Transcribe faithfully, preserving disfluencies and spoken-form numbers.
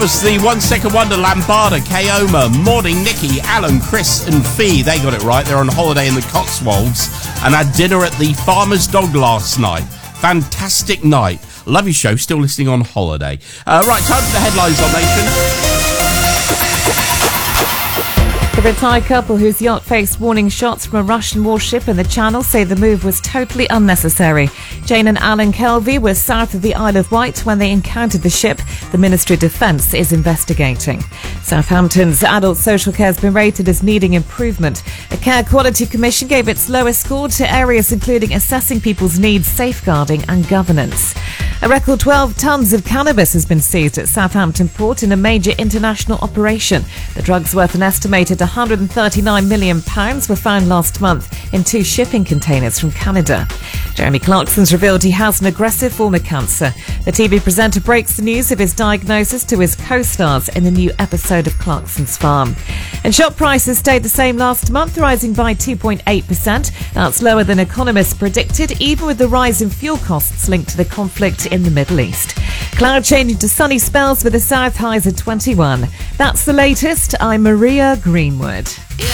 was the One Second Wonder, Lambada, Kaoma, Morning, Nikki, Alan, Chris and Fee. They got it right. They're on holiday in the Cotswolds and had dinner at the Farmer's Dog last night. Fantastic night. Love your show. Still listening on holiday. Uh, right, time for the headlines on Nation. The retired couple whose yacht faced warning shots from a Russian warship in the Channel say the move was totally unnecessary. Jane and Alan Kelvey were south of the Isle of Wight when they encountered the ship. The Ministry of Defence is investigating. Southampton's adult social care has been rated as needing improvement. A Care Quality Commission gave its lowest score to areas including assessing people's needs, safeguarding and governance. A record twelve tonnes of cannabis has been seized at Southampton Port in a major international operation. The drugs, worth an estimated one hundred thirty-nine million pounds, were found last month in two shipping containers from Canada. Jeremy Clarkson's revealed he has an aggressive form of cancer. The T V presenter breaks the news of his diagnosis to his co-stars in the new episode of Clarkson's Farm. And shop prices stayed the same last month, rising by two point eight percent. That's lower than economists predicted, even with the rise in fuel costs linked to the conflict in the Middle East. Cloud changing to sunny spells with the south highs at twenty-one. That's the latest. I'm Maria Greenwood. Yeah.